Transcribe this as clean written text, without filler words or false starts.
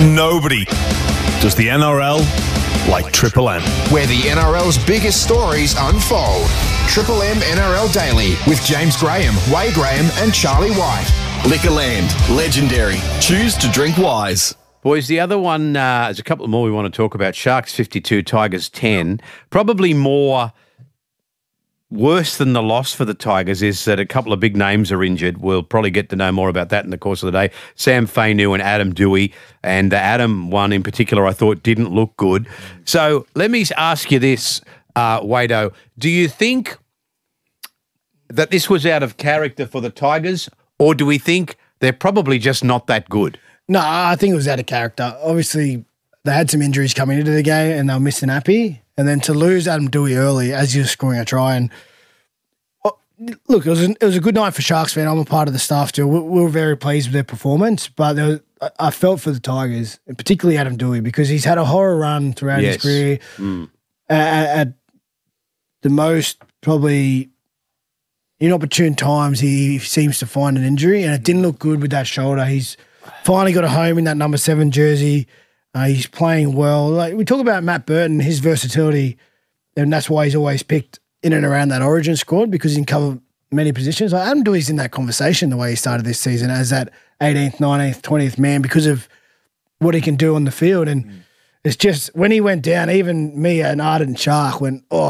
Nobody does the NRL like Triple M. Where the NRL's biggest stories unfold. Triple M NRL Daily with James Graham, Wade Graham and Charlie White. Liquorland, legendary. Choose to drink wise. Boys, the other one, there's a couple more we want to talk about. Sharks 52, Tigers 10. Probably more worse than the loss for the Tigers is that a couple of big names are injured. We'll probably get to know more about that in the course of the day. Sam Fainu and Adam Doueihi. And the Adam one in particular I thought didn't look good. So let me ask you this, Wado. Do you think that this was out of character for the Tigers, or do we think they're probably just not that good? No, I think it was out of character. Obviously, they had some injuries coming into the game and they were missing Appy. And then to lose Adam Doueihi early as you're scoring a try. And look, it was a good night for Sharks fan. I'm a part of the staff too. We were very pleased with their performance. But I felt for the Tigers, and particularly Adam Doueihi, because he's had a horror run throughout his career. At the most probably inopportune times, he seems to find an injury. And it didn't look good with that shoulder. He's finally got a home in that number 7 jersey. He's playing well. Like we talk about Matt Burton, his versatility, and that's why he's always picked in and around that Origin squad because he can cover many positions. Like Adam Doueihi's in that conversation the way he started this season as that 18th, 19th, 20th man because of what he can do on the field. And it's just when he went down, even me, an ardent Shark, went, oh,